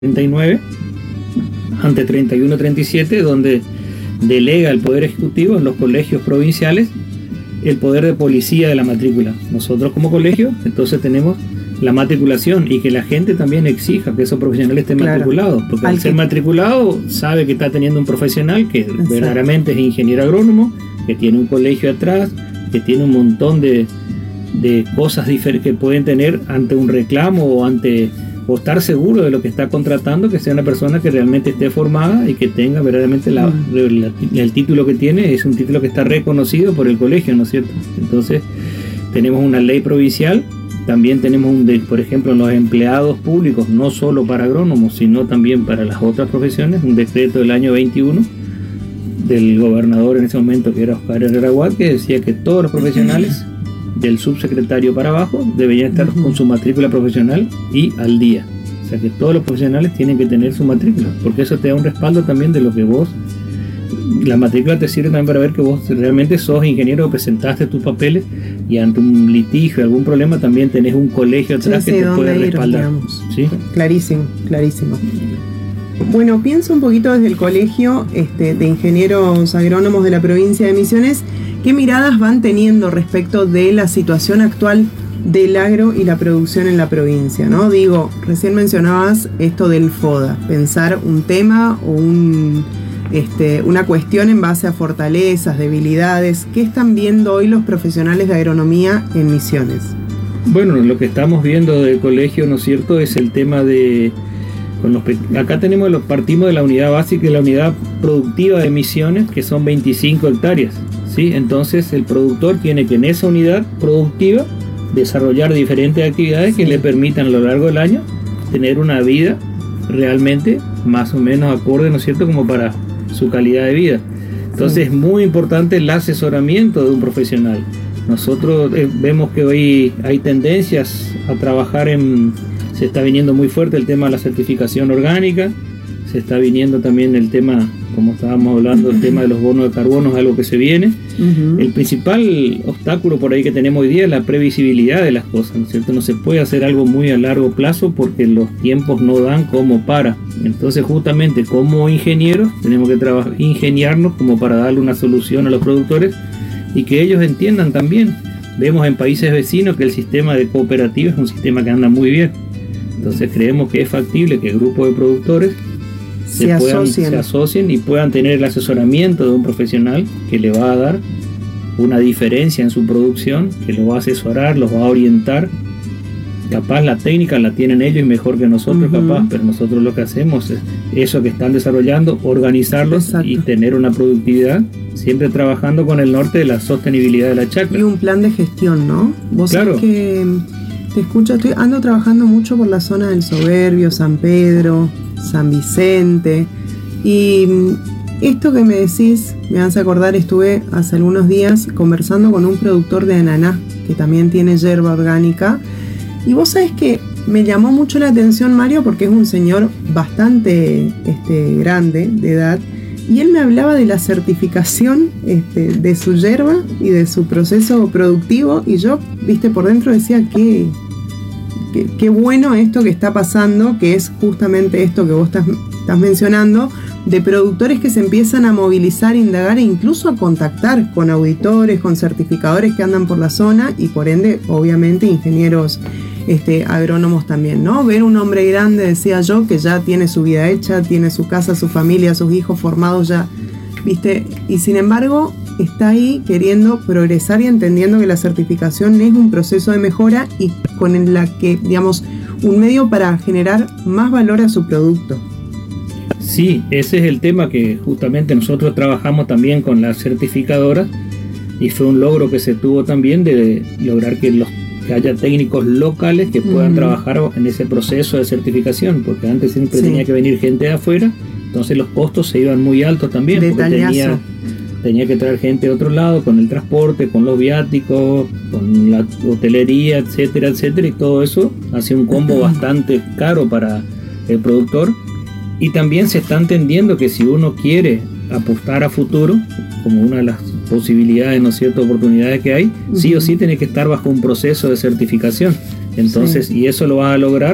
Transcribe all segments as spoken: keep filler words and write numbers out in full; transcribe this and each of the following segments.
treinta y nueve, ante treinta y uno treinta y siete, donde delega el Poder Ejecutivo en los colegios provinciales el poder de policía de la matrícula. Nosotros como colegio, entonces tenemos la matriculación y que la gente también exija que esos profesionales estén claro. matriculados, porque al, al ser que... matriculado sabe que está teniendo un profesional que Exacto. verdaderamente es ingeniero agrónomo, que tiene un colegio atrás, que tiene un montón de, de cosas diferentes que pueden tener ante un reclamo o ante o estar seguro de lo que está contratando, que sea una persona que realmente esté formada y que tenga verdaderamente la, mm. la, el título que tiene, es un título que está reconocido por el colegio, ¿no es cierto? Entonces tenemos una ley provincial, también tenemos, un de, por ejemplo, en los empleados públicos, no solo para agrónomos, sino también para las otras profesiones, un decreto del año veintiuno del gobernador en ese momento, que era Oscar Herrera Watt, que decía que todos los profesionales del subsecretario para abajo deberían estar uh-huh. con su matrícula profesional y al día. O sea que todos los profesionales tienen que tener su matrícula, porque eso te da un respaldo también de lo que vos, la matrícula te sirve también para ver que vos realmente sos ingeniero, presentaste tus papeles y ante un litigio, algún problema, también tenés un colegio atrás sí, que sí, te puede ir, respaldar. ¿Sí? Clarísimo, clarísimo. Bueno, pienso un poquito desde el colegio este, de ingenieros agrónomos de la provincia de Misiones. ¿Qué miradas van teniendo respecto de la situación actual del agro y la producción en la provincia, ¿no? Digo, recién mencionabas esto del FODA, pensar un tema o un, este, una cuestión en base a fortalezas, debilidades. ¿Qué están viendo hoy los profesionales de agronomía en Misiones? Bueno, lo que estamos viendo del colegio, ¿no es cierto?, es el tema de... Con los, acá tenemos los partimos de la unidad básica y la unidad productiva de Misiones, que son veinticinco hectáreas. ¿Sí? Entonces el productor tiene que en esa unidad productiva desarrollar diferentes actividades que le permitan a lo largo del año tener una vida realmente más o menos acorde, ¿no es cierto?, como para su calidad de vida. Entonces sí. es muy importante el asesoramiento de un profesional. Nosotros eh, vemos que hoy hay tendencias a trabajar en, se está viniendo muy fuerte el tema de la certificación orgánica, se está viniendo también el tema, como estábamos hablando, el tema de los bonos de carbono es algo que se viene. Uh-huh. El principal obstáculo por ahí que tenemos hoy día es la previsibilidad de las cosas, ¿no es cierto? No se puede hacer algo muy a largo plazo porque los tiempos no dan como para. Entonces justamente como ingenieros tenemos que trabajar, ingeniarnos como para darle una solución a los productores y que ellos entiendan también. Vemos en países vecinos que el sistema de cooperativas es un sistema que anda muy bien. Entonces creemos que es factible que grupos de productores Se, se, puedan, se asocien y puedan tener el asesoramiento de un profesional que le va a dar una diferencia en su producción, que lo va a asesorar, los va a orientar. Capaz la técnica la tienen ellos y mejor que nosotros, uh-huh. capaz, pero nosotros lo que hacemos es eso que están desarrollando, organizarlos Exacto. y tener una productividad, siempre trabajando con el norte de la sostenibilidad de la chacra. Y un plan de gestión, ¿no? Vos claro. sabés que te escucho, estoy, ando trabajando mucho por la zona del Soberbio, San Pedro, San Vicente, y esto que me decís me hace acordar, estuve hace algunos días conversando con un productor de ananá que también tiene yerba orgánica, y vos sabés que me llamó mucho la atención, Mario, porque es un señor bastante este, grande de edad, y él me hablaba de la certificación este, de su yerba y de su proceso productivo, y yo, viste, por dentro decía que Qué, qué bueno esto que está pasando, que es justamente esto que vos estás, estás mencionando, de productores que se empiezan a movilizar, indagar e incluso a contactar con auditores, con certificadores que andan por la zona y por ende, obviamente, ingenieros este, agrónomos también, ¿no? Ver un hombre grande, decía yo, que ya tiene su vida hecha, tiene su casa, su familia, sus hijos formados ya, ¿viste? Y sin embargo, está ahí queriendo progresar y entendiendo que la certificación es un proceso de mejora y con la que, digamos, un medio para generar más valor a su producto. Sí, ese es el tema que justamente nosotros trabajamos también con las certificadoras y fue un logro que se tuvo también de lograr que, los, que haya técnicos locales que puedan mm. trabajar en ese proceso de certificación, porque antes siempre sí. tenía que venir gente de afuera, entonces los costos se iban muy altos también, porque tenía, tenía que traer gente de otro lado con el transporte, con los viáticos, con la hotelería, etcétera, etcétera, y todo eso hacía un combo uh-huh. bastante caro para el productor. Y también se está entendiendo que si uno quiere apostar a futuro, como una de las posibilidades, ¿no es cierto?, oportunidades que hay, uh-huh. sí o sí tiene que estar bajo un proceso de certificación. Entonces, sí. y eso lo va a lograr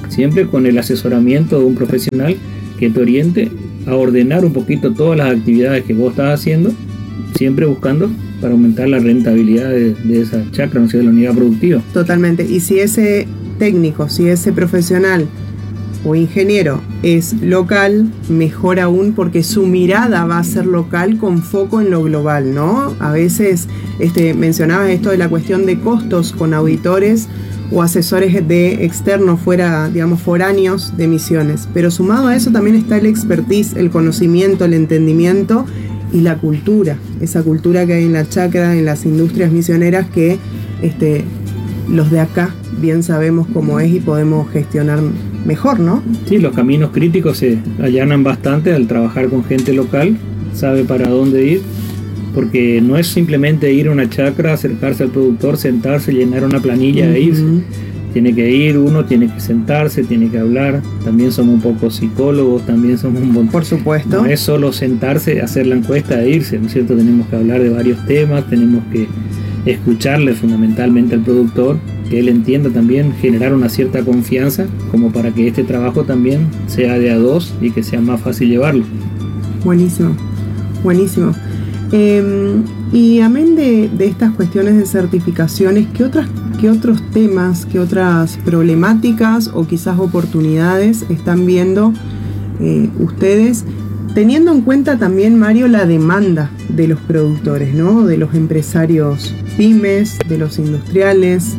siempre con el asesoramiento de un profesional que te oriente a ordenar un poquito todas las actividades que vos estás haciendo, siempre buscando para aumentar la rentabilidad de, de esa chacra, no sé, de la unidad productiva. Totalmente. Y si ese técnico, si ese profesional o ingeniero es local, mejor aún, porque su mirada va a ser local con foco en lo global, ¿no? A veces este, mencionabas esto de la cuestión de costos con auditores o asesores de externos fuera, digamos, foráneos de Misiones, pero sumado a eso también está el expertise, el conocimiento, el entendimiento y la cultura, esa cultura que hay en la chacra, en las industrias misioneras, que este, los de acá bien sabemos cómo es y podemos gestionar mejor, ¿no? Sí, los caminos críticos se allanan bastante al trabajar con gente local, sabe para dónde ir, porque no es simplemente ir a una chacra, acercarse al productor, sentarse, llenar una planilla uh-huh. e irse. Tiene que ir uno, tiene que sentarse, tiene que hablar. También somos un poco psicólogos, también somos un montón. Por supuesto. No es solo sentarse, hacer la encuesta e irse, ¿no es cierto? Tenemos que hablar de varios temas, tenemos que escucharle fundamentalmente al productor, que él entienda también, generar una cierta confianza, como para que este trabajo también sea de a dos y que sea más fácil llevarlo. Buenísimo, buenísimo. Eh, y amén de, de estas cuestiones de certificaciones, ¿qué otras ¿Qué otros temas, qué otras problemáticas o quizás oportunidades están viendo eh, ustedes, teniendo en cuenta también, Mario, la demanda de los productores, ¿no? De los empresarios pymes, de los industriales?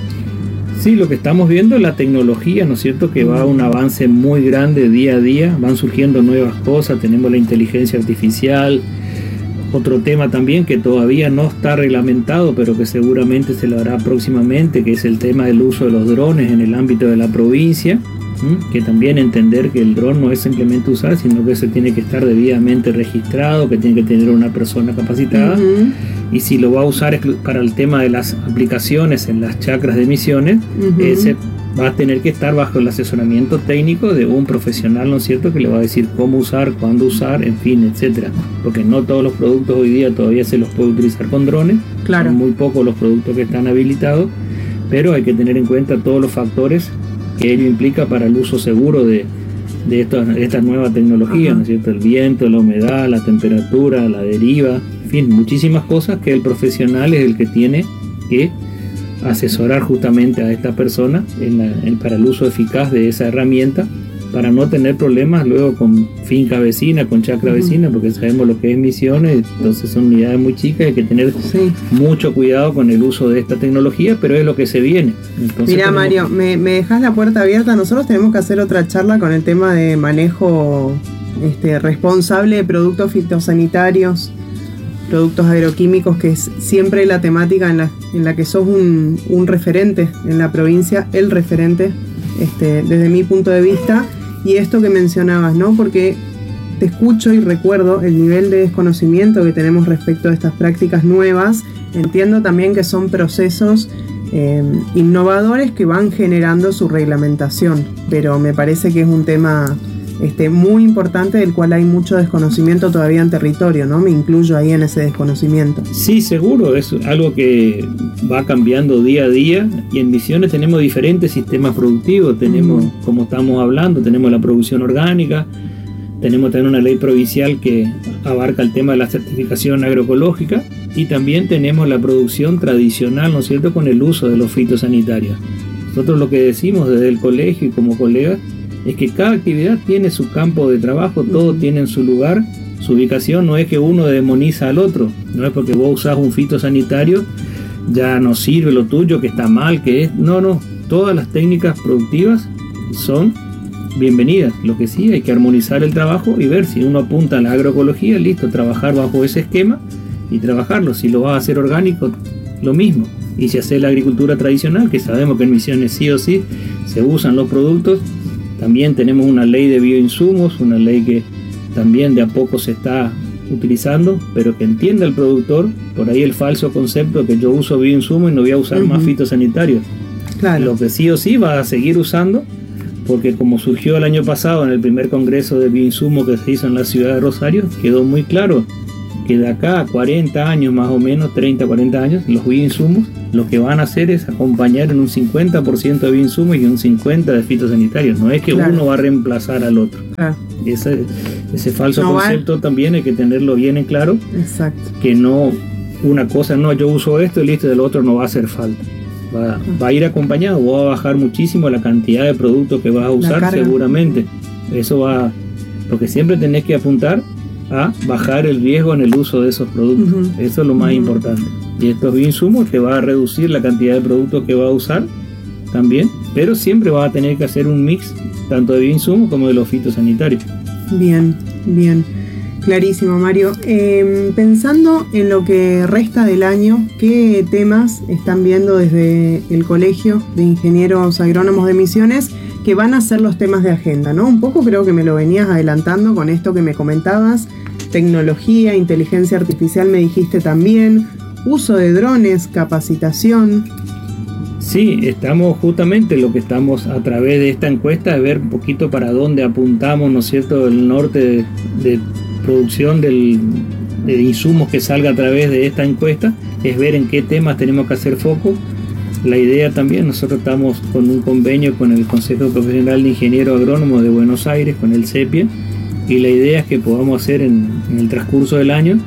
Sí, lo que estamos viendo es la tecnología, ¿no es cierto? Que va a un avance muy grande día a día, van surgiendo nuevas cosas, tenemos la inteligencia artificial. Otro tema también que todavía no está reglamentado, pero que seguramente se lo hará próximamente, que es el tema del uso de los drones en el ámbito de la provincia, ¿sí? Que también entender que el dron no es simplemente usar, sino que se tiene que estar debidamente registrado, que tiene que tener una persona capacitada, uh-huh. y si lo va a usar para el tema de las aplicaciones en las chacras de Misiones, uh-huh. ese va a tener que estar bajo el asesoramiento técnico de un profesional, ¿no es cierto?, que le va a decir cómo usar, cuándo usar, en fin, etcétera. Porque no todos los productos hoy día todavía se los puede utilizar con drones, claro. Son muy pocos los productos que están habilitados, pero hay que tener en cuenta todos los factores que ello implica para el uso seguro de, de estas esta nuevas tecnologías, uh-huh. ¿no es cierto?, el viento, la humedad, la temperatura, la deriva, en fin, muchísimas cosas que el profesional es el que tiene que asesorar justamente a esta persona en la, en, para el uso eficaz de esa herramienta, para no tener problemas luego con finca vecina, con chacra uh-huh. vecina, porque sabemos lo que es Misiones, entonces son unidades muy chicas, hay que tener sí. mucho cuidado con el uso de esta tecnología, pero es lo que se viene. Entonces, mira, tenemos... Mario, me, me dejas la puerta abierta. Nosotros tenemos que hacer otra charla con el tema de manejo este, responsable de productos fitosanitarios, productos agroquímicos, que es siempre la temática en la, en la que sos un, un referente en la provincia, el referente este, desde mi punto de vista. Y esto que mencionabas, ¿no? Porque te escucho y recuerdo el nivel de desconocimiento que tenemos respecto a estas prácticas nuevas. Entiendo también que son procesos eh, innovadores que van generando su reglamentación, pero me parece que es un tema Este, muy importante, del cual hay mucho desconocimiento todavía en territorio, ¿no? Me incluyo ahí en ese desconocimiento. Sí, seguro, es algo que va cambiando día a día, y en Misiones tenemos diferentes sistemas productivos, tenemos, uh-huh. como estamos hablando, tenemos la producción orgánica, tenemos también una ley provincial que abarca el tema de la certificación agroecológica, y también tenemos la producción tradicional, ¿no es cierto?, con el uso de los fitosanitarios. Nosotros lo que decimos desde el colegio y como colegas es que cada actividad tiene su campo de trabajo, todo uh-huh. tiene en su lugar, su ubicación. No es que uno demoniza al otro, no es porque vos usás un fitosanitario ya no sirve lo tuyo, que está mal, que es... No, no, todas las técnicas productivas son bienvenidas. Lo que sí, hay que armonizar el trabajo y ver si uno apunta a la agroecología, listo, trabajar bajo ese esquema y trabajarlo. Si lo vas a hacer orgánico, lo mismo. Y si haces la agricultura tradicional, que sabemos que en Misiones sí o sí se usan los productos, también tenemos una ley de bioinsumos, una ley que también de a poco se está utilizando, pero que entienda el productor, por ahí el falso concepto que yo uso bioinsumos y no voy a usar uh-huh. más fitosanitarios. Claro. Lo que sí o sí va a seguir usando, porque como surgió el año pasado en el primer congreso de bioinsumos que se hizo en la ciudad de Rosario, quedó muy claro que de acá a cuarenta años más o menos, treinta, cuarenta años, los bioinsumos lo que van a hacer es acompañar en un cincuenta por ciento de bioinsumos y un cincuenta por ciento de fitosanitarios. No es que claro. uno va a reemplazar al otro. Claro. Ese, ese falso no concepto va. También hay que tenerlo bien en claro. Exacto. Que no, una cosa, no, yo uso esto y listo, del otro no va a hacer falta. Va, va a ir acompañado, va a bajar muchísimo la cantidad de productos que vas a usar seguramente. Eso va, porque siempre tenés que apuntar a bajar el riesgo en el uso de esos productos. Uh-huh. Eso es lo más uh-huh. importante. Y estos bioinsumos te va a reducir la cantidad de productos que va a usar también, pero siempre vas a tener que hacer un mix tanto de bioinsumos como de los fitosanitarios. Bien, bien. Clarísimo, Mario. Eh, pensando en lo que resta del año, ¿qué temas están viendo desde el Colegio de Ingenieros Agrónomos de Misiones que van a ser los temas de agenda, ¿no? Un poco creo que me lo venías adelantando con esto que me comentabas, tecnología, inteligencia artificial me dijiste también, uso de drones, capacitación. Sí, estamos justamente lo que estamos a través de esta encuesta de ver un poquito para dónde apuntamos, ¿no es cierto?, el norte de, de producción del, de insumos que salga a través de esta encuesta, es ver en qué temas tenemos que hacer foco. La idea también, nosotros estamos con un convenio con el Consejo Profesional de Ingenieros Agrónomos de Buenos Aires, con el CEPIA, y la idea es que podamos hacer en, en el transcurso del año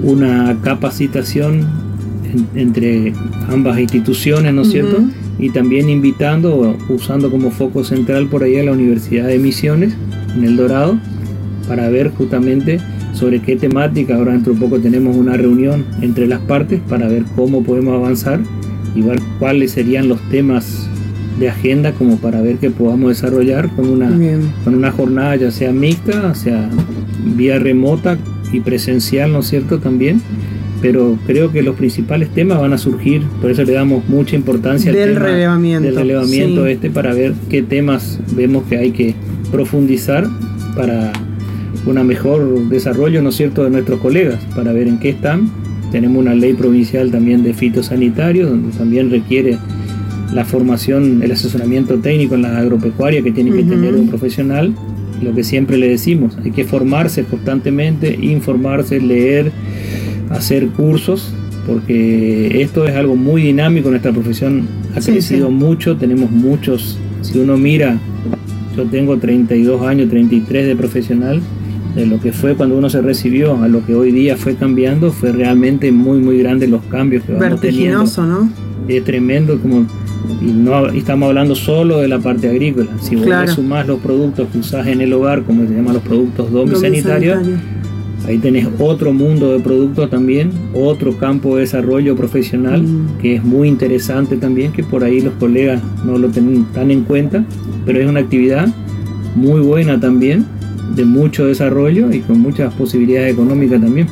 una capacitación en, entre ambas instituciones, ¿no es uh-huh. cierto? Y también invitando, usando como foco central por ahí a la Universidad de Misiones, en El Dorado, para ver justamente sobre qué temática. Ahora dentro de poco tenemos una reunión entre las partes para ver cómo podemos avanzar y ver cuáles serían los temas de agenda como para ver que podamos desarrollar con una, con una jornada ya sea mixta, sea vía remota y presencial, ¿no es cierto?, también. Pero creo que los principales temas van a surgir, por eso le damos mucha importancia del al tema relevamiento, del relevamiento sí. este, para ver qué temas vemos que hay que profundizar para un mejor desarrollo, ¿no es cierto?, de nuestros colegas, para ver en qué están. Tenemos una ley provincial también de fitosanitarios, donde también requiere la formación, el asesoramiento técnico en la agropecuaria que tiene que uh-huh. tener un profesional. Lo que siempre le decimos, hay que formarse constantemente, informarse, leer, hacer cursos, porque esto es algo muy dinámico. Nuestra profesión ha sí, crecido sí. mucho, tenemos muchos, si uno mira, yo tengo treinta y dos años, treinta y tres de profesional, de lo que fue cuando uno se recibió a lo que hoy día fue cambiando, fue realmente muy muy grande los cambios que vamos teniendo. Vertiginoso, ¿no? Es tremendo, como y no y estamos hablando solo de la parte agrícola. Si vos claro. le sumás los productos que usás en el hogar, como se llaman los productos domisanitarios, ahí tenés otro mundo de productos también, otro campo de desarrollo profesional mm. que es muy interesante también, que por ahí los colegas no lo tienen tan en cuenta, pero es una actividad muy buena también, de mucho desarrollo y con muchas posibilidades económicas también.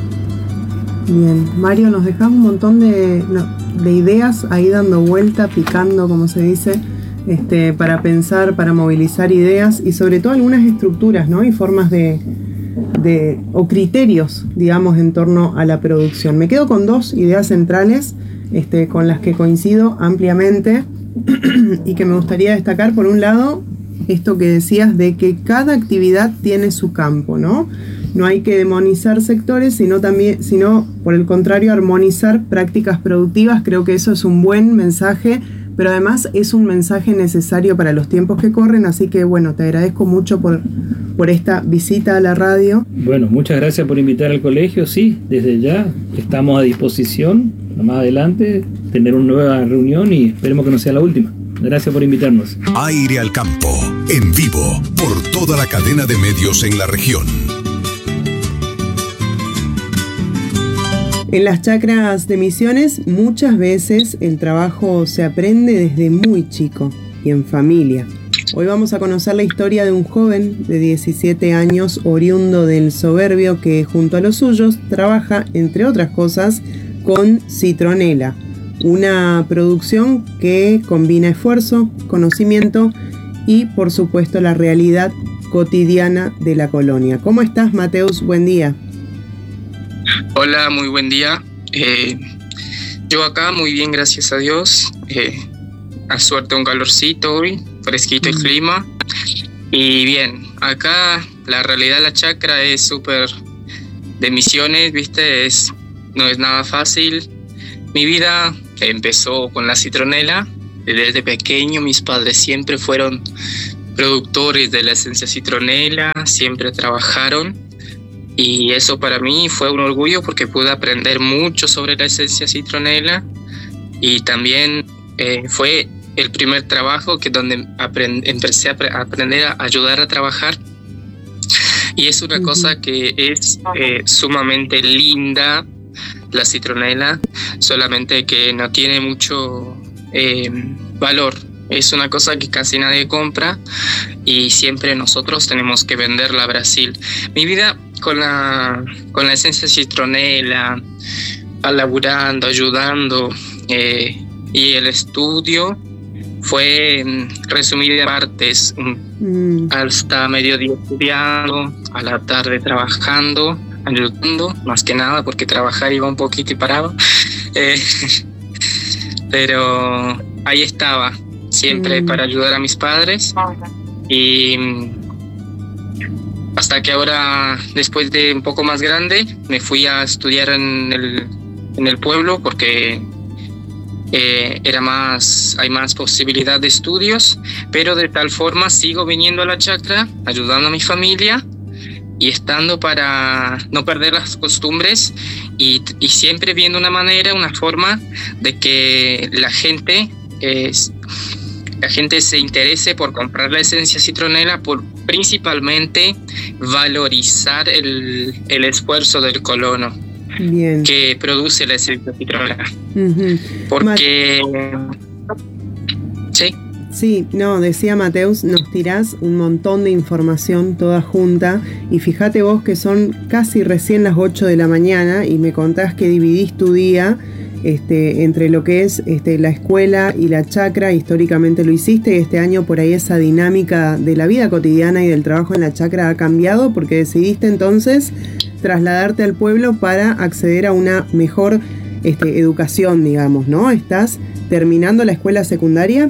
Bien, Mario, nos dejas un montón de, no, de ideas ahí dando vuelta, picando, como se dice, este, para pensar, para movilizar ideas y sobre todo algunas estructuras, ¿no? Y formas de, de o criterios, digamos, en torno a la producción. Me quedo con dos ideas centrales este, con las que coincido ampliamente y que me gustaría destacar. Por un lado, esto que decías de que cada actividad tiene su campo, ¿no? No hay que demonizar sectores, sino también, sino por el contrario, armonizar prácticas productivas. Creo que eso es un buen mensaje, pero además es un mensaje necesario para los tiempos que corren, así que bueno, te agradezco mucho por, por esta visita a la radio. Bueno, muchas gracias por invitar al colegio. Sí, desde ya estamos a disposición, más adelante, tener una nueva reunión y esperemos que no sea la última. Gracias por invitarnos. Aire al Campo, en vivo, por toda la cadena de medios en la región. En las chacras de Misiones, muchas veces el trabajo se aprende desde muy chico y en familia. Hoy vamos a conocer la historia de un joven de diecisiete años, oriundo del Soberbio, que junto a los suyos trabaja, entre otras cosas, con citronela. Una producción que combina esfuerzo, conocimiento y, por supuesto, la realidad cotidiana de la colonia. ¿Cómo estás, Mateus? Buen día. Hola, muy buen día. Eh, yo acá muy bien, gracias a Dios. Eh, a suerte un calorcito hoy, fresquito el clima. Y bien, acá la realidad de la chacra es súper de Misiones, viste, es, no es nada fácil. Mi vida empezó con la citronela. Desde pequeño mis padres siempre fueron productores de la esencia citronela, siempre trabajaron, y eso para mí fue un orgullo porque pude aprender mucho sobre la esencia citronela, y también eh, fue el primer trabajo que donde aprend- empecé a, pre- a aprender a ayudar a trabajar, y es una uh-huh. cosa que es eh, sumamente linda, la citronela, solamente que no tiene mucho eh, valor. Es una cosa que casi nadie compra y siempre nosotros tenemos que venderla a Brasil. Mi vida con la, con la esencia citronela, laburando, ayudando, eh, y el estudio fue resumido en partes, mm. hasta mediodía estudiando, a la tarde trabajando, ayudando, más que nada porque trabajar iba un poquito y paraba. Eh, pero ahí estaba, siempre mm. para ayudar a mis padres, y hasta que ahora, después de un poco más grande, me fui a estudiar en el, en el pueblo porque eh, era más, hay más posibilidad de estudios, pero de tal forma sigo viniendo a la chacra, ayudando a mi familia y estando para no perder las costumbres, y, y siempre viendo una manera, una forma de que la gente eh, la gente se interese por comprar la esencia citronela, por principalmente valorizar el, el esfuerzo del colono. Bien. Que produce la esencia citronela. Uh-huh. Porque Ma- sí. Sí, no, decía Mateus, nos tirás un montón de información toda junta, y fíjate vos que son casi recién las ocho de la mañana y me contás que dividís tu día este, entre lo que es este, la escuela y la chacra. Históricamente lo hiciste, y este año por ahí esa dinámica de la vida cotidiana y del trabajo en la chacra ha cambiado porque decidiste entonces trasladarte al pueblo para acceder a una mejor este, educación, digamos, ¿no? ¿Estás terminando la escuela secundaria?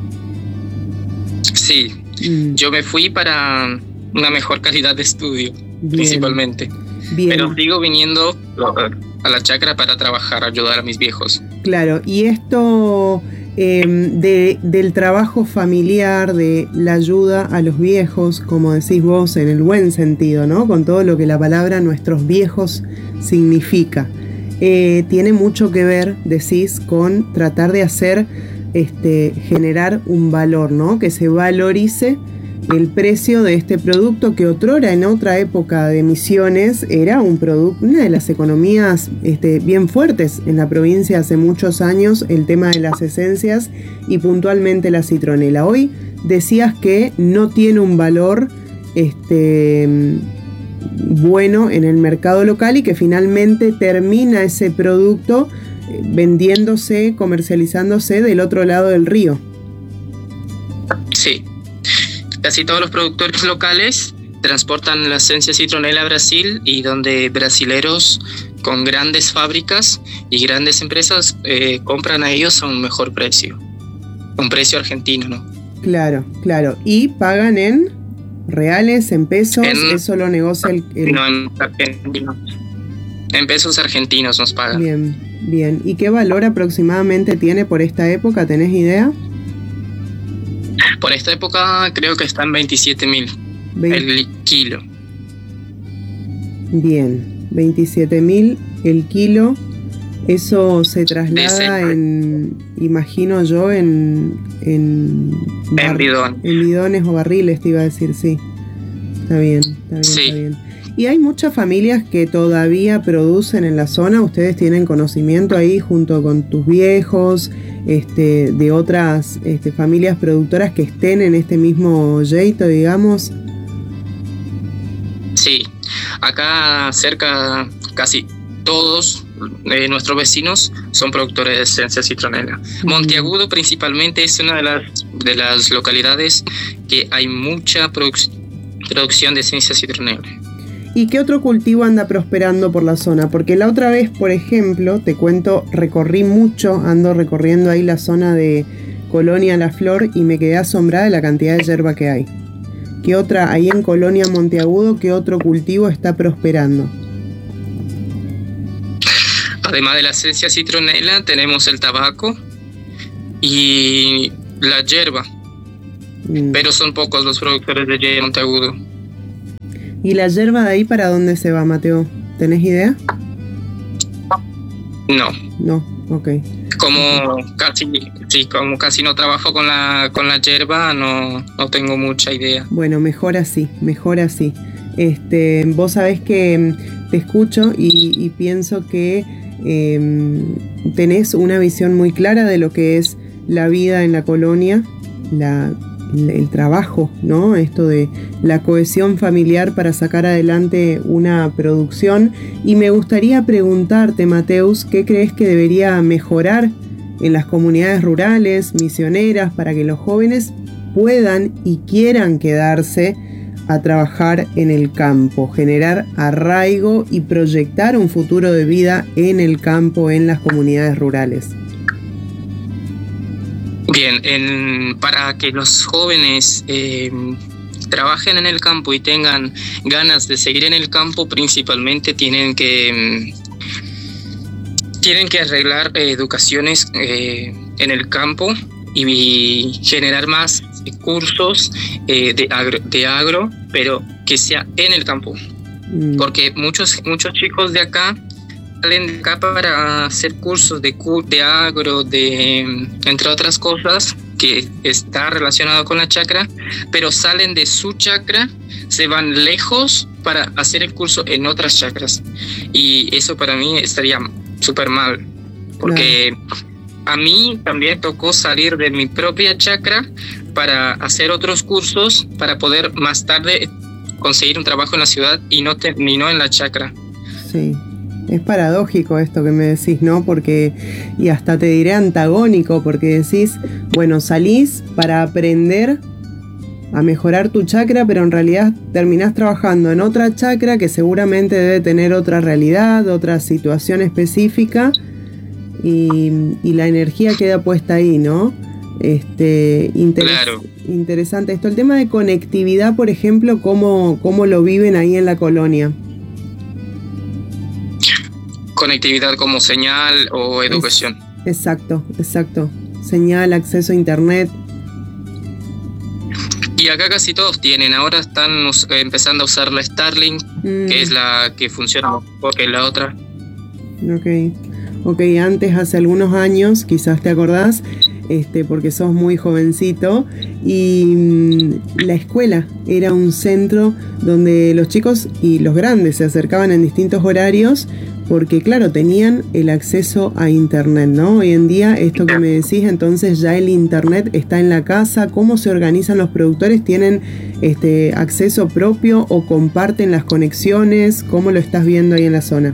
Sí, mm. yo me fui para una mejor calidad de estudio, bien, principalmente. Bien. Pero sigo viniendo a la chacra para trabajar, ayudar a mis viejos. Claro, y esto eh, de, del trabajo familiar, de la ayuda a los viejos, como decís vos, en el buen sentido, ¿no? Con todo lo que la palabra nuestros viejos significa. Eh, tiene mucho que ver, decís, con tratar de hacer... Este, generar un valor, ¿no? Que se valorice el precio de este producto que otrora, en otra época de Misiones, era un producto, una de las economías este, bien fuertes en la provincia hace muchos años, el tema de las esencias y puntualmente la citronela. Hoy decías que no tiene un valor este, bueno en el mercado local, y que finalmente termina ese producto vendiéndose, comercializándose del otro lado del río. Sí, casi todos los productores locales transportan la esencia citronela a Brasil, y donde brasileros con grandes fábricas y grandes empresas eh, compran a ellos a un mejor precio, un precio argentino, ¿no? Claro, claro, y pagan en reales, en pesos, en, eso lo negocia el... el... No, en argentinos. En pesos argentinos nos pagan. Bien, bien. ¿Y qué valor aproximadamente tiene por esta época? ¿Tenés idea? Por esta época creo que está en veintisiete mil el kilo. Bien, veintisiete mil el kilo. Eso se traslada en, imagino yo, en... En, bar, en bidón. En bidones o barriles, te iba a decir, sí. Está bien, está bien, sí. Está bien. Y hay muchas familias que todavía producen en la zona. ¿Ustedes tienen conocimiento ahí junto con tus viejos, este, de otras este, familias productoras que estén en este mismo yeito, digamos? Sí, acá cerca casi todos eh, nuestros vecinos son productores de esencia citronela. Mm. Monteagudo principalmente es una de las, de las localidades que hay mucha produ- producción de esencia citronela. ¿Y qué otro cultivo anda prosperando por la zona? Porque la otra vez, por ejemplo, te cuento, recorrí mucho, ando recorriendo ahí la zona de Colonia La Flor y me quedé asombrada de la cantidad de yerba que hay. ¿Qué otra, ahí en Colonia Monteagudo, qué otro cultivo está prosperando? además de la esencia citronela, tenemos el tabaco y la hierba. Mm. Pero son pocos los productores de hierba en Monteagudo. ¿Y la hierba de ahí para dónde se va, Mateo? ¿Tenés idea? No. No, ok. Como casi, sí, como casi no trabajo con la con la hierba, no, no tengo mucha idea. Bueno, mejor así, mejor así. Este, vos sabés que te escucho y, y pienso que eh, tenés una visión muy clara de lo que es la vida en la colonia, la, el trabajo, ¿no? Esto de la cohesión familiar para sacar adelante una producción. Y me gustaría preguntarte, Mateus, ¿qué crees que debería mejorar en las comunidades rurales, misioneras, para que los jóvenes puedan y quieran quedarse a trabajar en el campo, generar arraigo y proyectar un futuro de vida en el campo, en las comunidades rurales? Bien, en, para que los jóvenes eh, trabajen en el campo y tengan ganas de seguir en el campo, principalmente tienen que tienen que arreglar eh, educaciones eh, en el campo y, y generar más cursos eh, de agro, de agro, pero que sea en el campo, mm. porque muchos muchos chicos de acá salen de acá para hacer cursos de, de agro, de entre otras cosas que está relacionado con la chacra, pero salen de su chacra, se van lejos para hacer el curso en otras chacras, y eso para mí estaría súper mal, porque claro, a mí también tocó salir de mi propia chacra para hacer otros cursos para poder más tarde conseguir un trabajo en la ciudad y no, te, ni no en la chacra. Sí. Es paradójico esto que me decís, ¿no? Porque, y hasta te diré antagónico, porque decís, bueno, salís para aprender a mejorar tu chakra, pero en realidad terminás trabajando en otra chakra que seguramente debe tener otra realidad, otra situación específica, y, y la energía queda puesta ahí, ¿no? Este, interes- claro. Interesante esto. El tema de conectividad, por ejemplo, ¿cómo, cómo lo viven ahí en la colonia? Conectividad como señal o educación. Es, exacto, exacto. Señal, acceso a internet. Y acá casi todos tienen. Ahora están empezando a usar la Starlink, mm. que es la que funciona mejor que la otra. Ok. Ok, antes, hace algunos años, quizás te acordás, este, porque sos muy jovencito, y mmm, la escuela era un centro donde los chicos y los grandes se acercaban en distintos horarios, porque claro, tenían el acceso a internet, ¿no? Hoy en día, esto que me decís, entonces ya el internet está en la casa. ¿Cómo se organizan los productores? ¿Tienen este acceso propio o comparten las conexiones? ¿Cómo lo estás viendo ahí en la zona?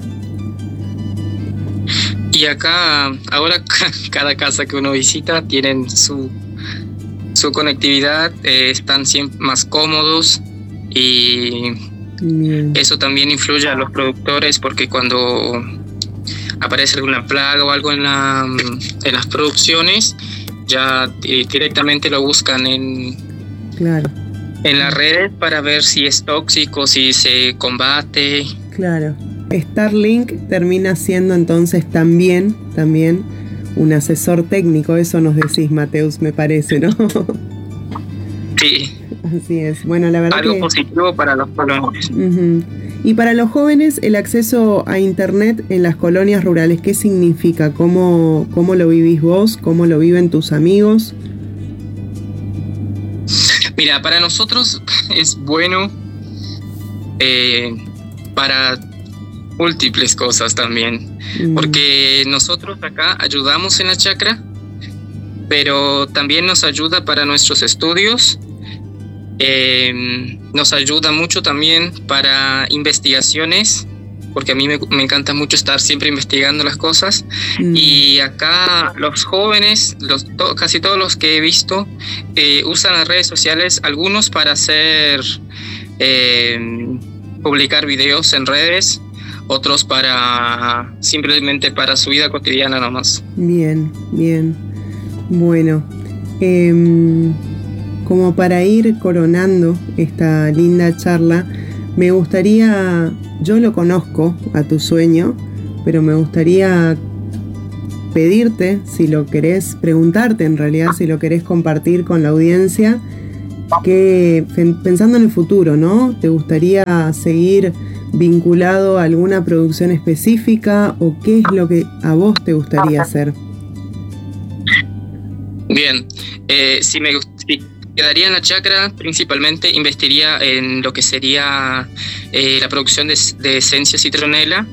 Y acá, ahora cada casa que uno visita tienen su, su conectividad, eh, están siempre más cómodos, y bien, eso también influye a los productores, porque cuando aparece alguna plaga o algo en, la, en las producciones, ya eh, directamente lo buscan en, claro, en las redes para ver si es tóxico, si se combate. Claro. Starlink termina siendo entonces también, también un asesor técnico, eso nos decís, Mateus, me parece, ¿no? Sí. Así es. Bueno, la verdad algo que... positivo para los jóvenes. Uh-huh. Y para los jóvenes, el acceso a internet en las colonias rurales, ¿qué significa? ¿Cómo, cómo lo vivís vos? ¿Cómo lo viven tus amigos? Mira, para nosotros es bueno eh, para múltiples cosas también, mm. porque nosotros acá ayudamos en la chacra, pero también nos ayuda para nuestros estudios, eh, nos ayuda mucho también para investigaciones, porque a mí me, me encanta mucho estar siempre investigando las cosas, mm. y acá los jóvenes, los, to, casi todos los que he visto, eh, usan las redes sociales, algunos para hacer, eh, publicar videos en redes, otros para simplemente para su vida cotidiana nomás. Bien, bien. Bueno, eh, como para ir coronando esta linda charla, me gustaría, yo lo conozco a tu sueño, pero me gustaría pedirte, si lo querés, preguntarte en realidad, si lo querés compartir con la audiencia, que pensando en el futuro, ¿no? ¿Te gustaría seguir vinculado a alguna producción específica o qué es lo que a vos te gustaría hacer? Bien, eh, si me si quedaría en la chacra, principalmente investiría en lo que sería eh, la producción de, de esencia citronela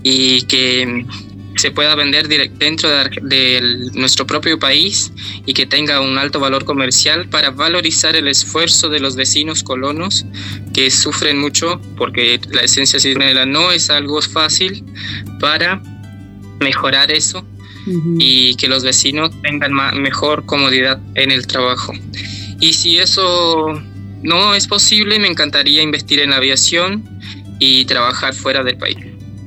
y que se pueda vender direct, dentro de, de nuestro propio país y que tenga un alto valor comercial para valorizar el esfuerzo de los vecinos colonos que sufren mucho porque la esencia citronela no es algo fácil, para mejorar eso. Uh-huh. Y que los vecinos tengan ma- mejor comodidad en el trabajo. Y si eso no es posible, me encantaría investir en la aviación y trabajar fuera del país.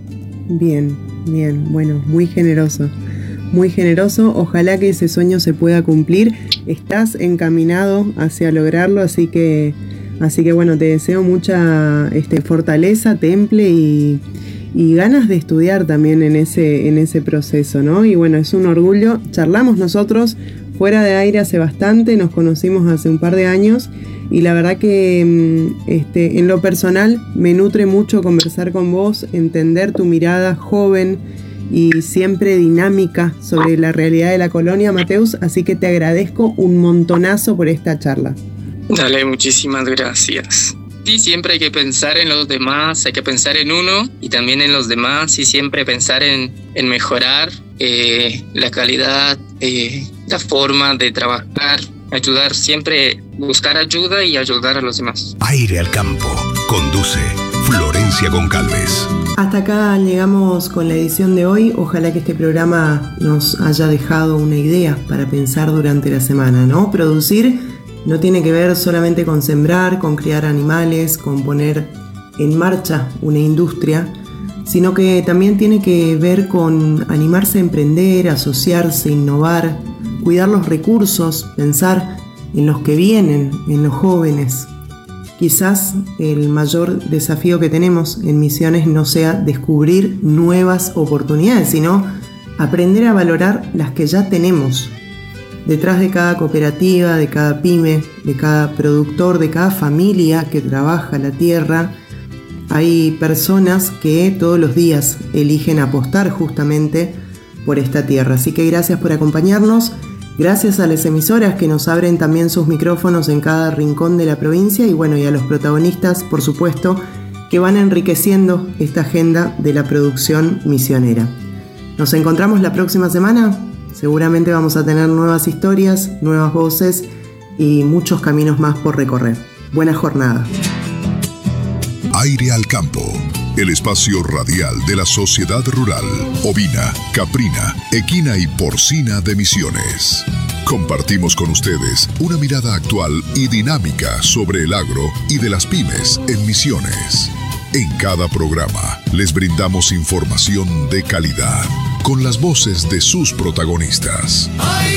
Bien, bien, bueno, muy generoso, muy generoso. Ojalá que ese sueño se pueda cumplir. Estás encaminado hacia lograrlo, así que, así que bueno, te deseo mucha este, fortaleza, temple y y ganas de estudiar también en ese, en ese proceso, ¿no? Y bueno, es un orgullo. Charlamos nosotros fuera de aire hace bastante, nos conocimos hace un par de años y la verdad que este, en lo personal me nutre mucho conversar con vos, entender tu mirada joven y siempre dinámica sobre la realidad de la colonia, Mateus, así que te agradezco un montonazo por esta charla. Dale, muchísimas gracias. Sí, siempre hay que pensar en los demás, hay que pensar en uno y también en los demás y siempre pensar en, en mejorar eh, la calidad, eh, la forma de trabajar, ayudar, siempre buscar ayuda y ayudar a los demás. Aire al campo. Conduce Florencia Goncalves. Hasta acá llegamos con la edición de hoy. Ojalá que este programa nos haya dejado una idea para pensar durante la semana, ¿no? Producir no tiene que ver solamente con sembrar, con criar animales, con poner en marcha una industria, sino que también tiene que ver con animarse a emprender, asociarse, innovar, cuidar los recursos, pensar en los que vienen, en los jóvenes. Quizás el mayor desafío que tenemos en Misiones no sea descubrir nuevas oportunidades, sino aprender a valorar las que ya tenemos. Detrás de cada cooperativa, de cada pyme, de cada productor, de cada familia que trabaja la tierra, hay personas que todos los días eligen apostar justamente por esta tierra. Así que gracias por acompañarnos, gracias a las emisoras que nos abren también sus micrófonos en cada rincón de la provincia y bueno, y a los protagonistas, por supuesto, que van enriqueciendo esta agenda de la producción misionera. Nos encontramos la próxima semana. Seguramente vamos a tener nuevas historias, nuevas voces y muchos caminos más por recorrer. Buena jornada. Aire al campo, el espacio radial de la Sociedad Rural Ovina, Caprina, Equina y Porcina de Misiones. Compartimos con ustedes una mirada actual y dinámica sobre el agro y de las pymes en Misiones. En cada programa les brindamos información de calidad con las voces de sus protagonistas.